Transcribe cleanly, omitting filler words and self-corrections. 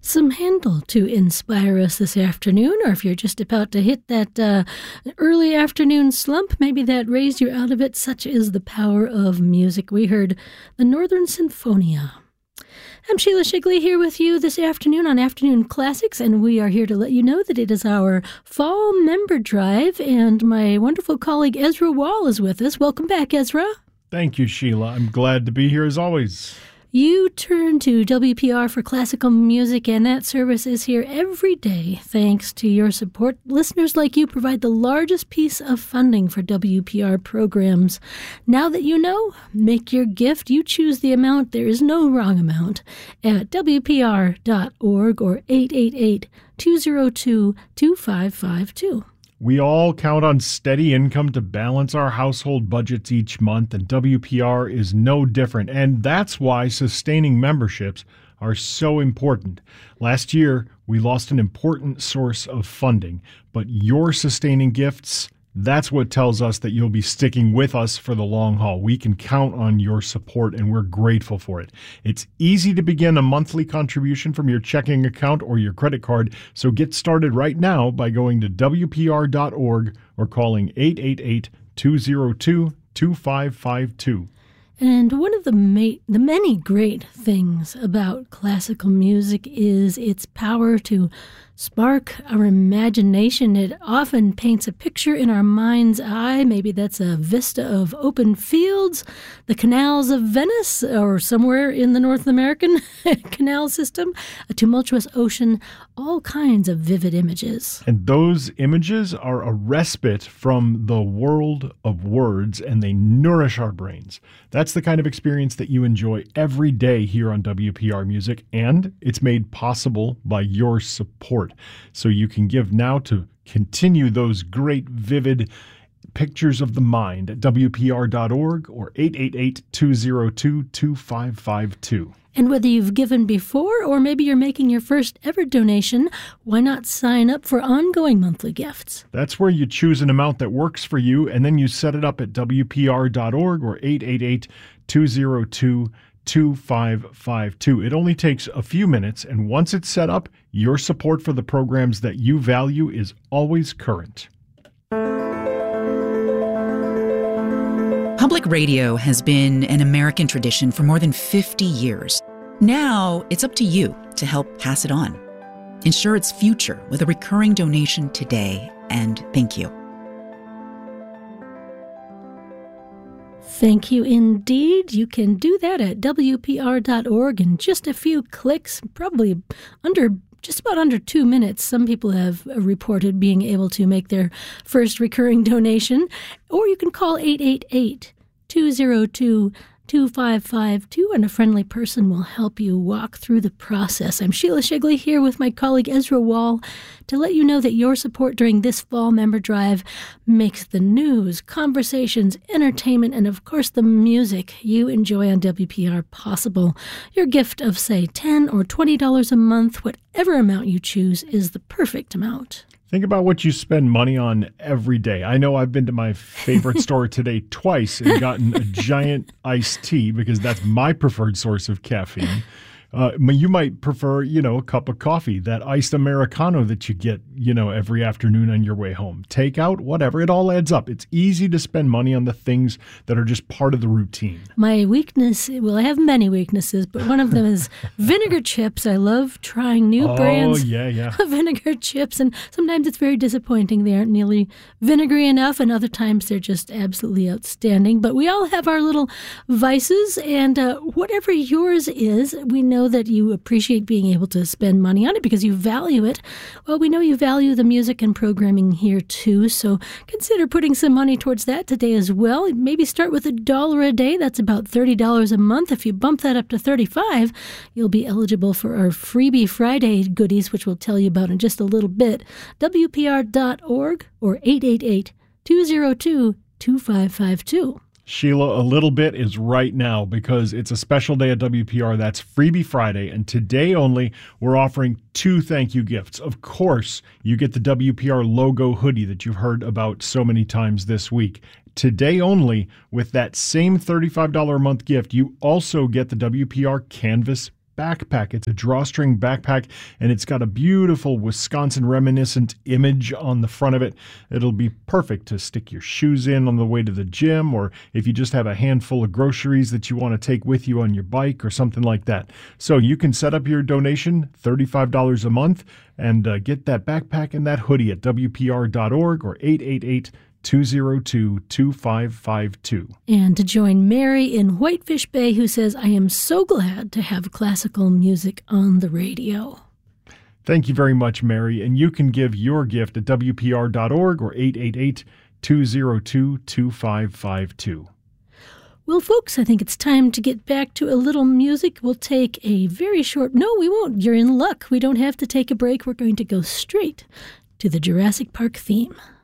some Handel to inspire us this afternoon, or if you're just about to hit that early afternoon slump, maybe that raised you out of it. Such is the power of music. We heard the Northern Sinfonia. I'm Sheila Shigley here with you this afternoon on Afternoon Classics, and we are here to let you know that it is our fall member drive, and my wonderful colleague Ezra Wall is with us. Welcome back, Ezra. Thank you, Sheila. I'm glad to be here as always. You turn to WPR for classical music, and that service is here every day thanks to your support. Listeners like you provide the largest piece of funding for WPR programs. Now that you know, make your gift. You choose the amount. There is no wrong amount at WPR.org or 888-202-2552. We all count on steady income to balance our household budgets each month, and WPR is no different. And that's why sustaining memberships are so important. Last year, we lost an important source of funding, but your sustaining gifts, that's what tells us that you'll be sticking with us for the long haul. We can count on your support, and we're grateful for it. It's easy to begin a monthly contribution from your checking account or your credit card, so get started right now by going to WPR.org or calling 888-202-2552. And one of the many great things about classical music is its power to spark our imagination. It often paints a picture in our mind's eye. Maybe that's a vista of open fields, the canals of Venice, or somewhere in the North American canal system, a tumultuous ocean, all kinds of vivid images. And those images are a respite from the world of words, and they nourish our brains. That's the kind of experience that you enjoy every day here on WPR Music, and it's made possible by your support. So you can give now to continue those great, vivid pictures of the mind at WPR.org or 888-202-2552. And whether you've given before or maybe you're making your first ever donation, why not sign up for ongoing monthly gifts? That's where you choose an amount that works for you, and then you set it up at WPR.org or 888-202-2552. It only takes a few minutes, and once it's set up, your support for the programs that you value is always current. Public radio has been an American tradition for more than 50 years. Now, it's up to you to help pass it on. Ensure its future with a recurring donation today, and thank you. Thank you indeed. You can do that at WPR.org in just a few clicks, probably just about under 2 minutes. Some people have reported being able to make their first recurring donation. Or you can call 888-202-2552, and a friendly person will help you walk through the process. I'm Sheila Shigley here with my colleague Ezra Wall to let you know that your support during this fall member drive makes the news, conversations, entertainment, and of course the music you enjoy on WPR possible. Your gift of, say, $10 or $20 a month, whatever amount you choose, is the perfect amount. Think about what you spend money on every day. I know I've been to my favorite store today twice and gotten a giant iced tea because that's my preferred source of caffeine. You might prefer, a cup of coffee, that iced Americano that you get, every afternoon on your way home. Takeout, whatever, it all adds up. It's easy to spend money on the things that are just part of the routine. My weakness, I have many weaknesses, but one of them is vinegar chips. I love trying new brands of vinegar chips, and sometimes it's very disappointing. They aren't nearly vinegary enough, and other times they're just absolutely outstanding. But we all have our little vices, and whatever yours is, we know that you appreciate being able to spend money on it because you value it. Well, we know you value the music and programming here too, so consider putting some money towards that today as well. Maybe start with $1 a day. That's about $30 a month. If you bump that up to $35, you'll be eligible for our Freebie Friday goodies, which we'll tell you about in just a little bit. WPR.org or 888-202-2552. Sheila, a little bit is right now because it's a special day at WPR. That's Freebie Friday. And today only, we're offering 2 thank you gifts. Of course, you get the WPR logo hoodie that you've heard about so many times this week. Today only, with that same $35 a month gift, you also get the WPR Canvas backpack. It's a drawstring backpack, and it's got a beautiful Wisconsin reminiscent image on the front of it. It'll be perfect to stick your shoes in on the way to the gym, or if you just have a handful of groceries that you want to take with you on your bike or something like that. So you can set up your donation, $35 a month, and get that backpack and that hoodie at WPR.org or 888-202-2552. And to join Mary in Whitefish Bay, who says, I am so glad to have classical music on the radio. Thank you very much, Mary. And you can give your gift at WPR.org or 888-202-2552. Well, folks, I think it's time to get back to a little music. We'll take a very short... No, we won't. You're in luck. We don't have to take a break. We're going to go straight to the Jurassic Park theme.